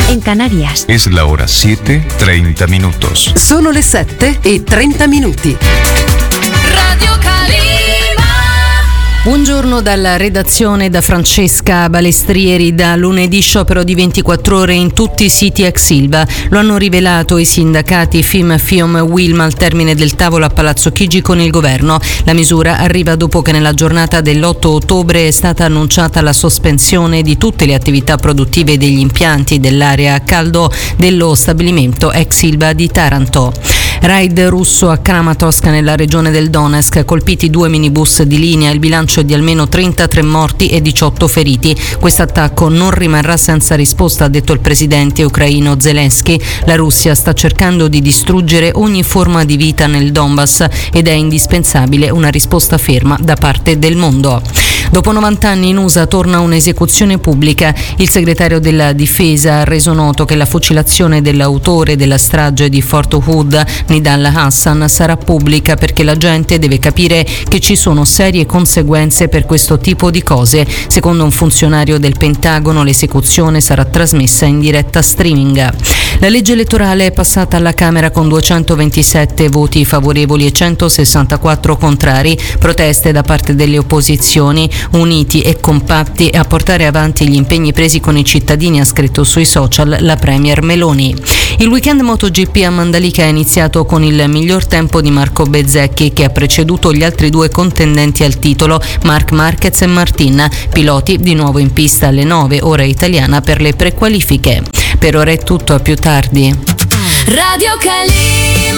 en Canarias. Es la hora 7:30 minutos. Sono le 7:30. Radio Calima. Buongiorno dalla redazione, da Francesca Balestrieri. Da lunedì sciopero di 24 ore in tutti i siti ex Ilva. Lo hanno rivelato i sindacati FIM, FIOM, Wilm al termine del tavolo a Palazzo Chigi con il governo. La misura arriva dopo che nella giornata dell'8 ottobre è stata annunciata la sospensione di tutte le attività produttive degli impianti dell'area a caldo dello stabilimento ex Ilva di Taranto. Raid russo a Kramatorsk nella regione del Donetsk, colpiti 2 minibus di linea, il bilancio è di almeno 33 morti e 18 feriti. Questo attacco non rimarrà senza risposta, ha detto il presidente ucraino Zelensky. La Russia sta cercando di distruggere ogni forma di vita nel Donbass ed è indispensabile una risposta ferma da parte del mondo. Dopo 90 anni in USA torna un'esecuzione pubblica. Il segretario della difesa ha reso noto che la fucilazione dell'autore della strage di Fort Hood, Nidal Hassan, sarà pubblica perché la gente deve capire che ci sono serie conseguenze per questo tipo di cose. Secondo un funzionario del Pentagono, l'esecuzione sarà trasmessa in diretta streaming. La legge elettorale è passata alla Camera con 227 voti favorevoli e 164 contrari. Proteste da parte delle opposizioni, uniti e compatti a portare avanti gli impegni presi con i cittadini, ha scritto sui social la premier Meloni. Il weekend MotoGP a Mandalika è iniziato con il miglior tempo di Marco Bezzecchi, che ha preceduto gli altri due contendenti al titolo, Marc Marquez e Martin, piloti di nuovo in pista alle 9 ora italiana per le prequalifiche. Per ora è tutto, a più tardi. Radio Calima.